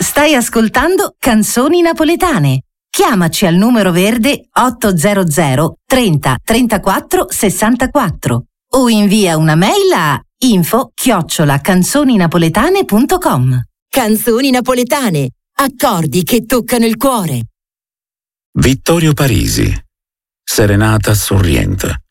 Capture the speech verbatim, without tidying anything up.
Stai ascoltando Canzoni Napoletane. Chiamaci al numero verde ottocento trenta trentaquattro sessantaquattro o invia una mail a info chiocciola canzoninapoletane punto com. Canzoni Napoletane, accordi che toccano il cuore. Vittorio Parisi, Serenata Sorriente.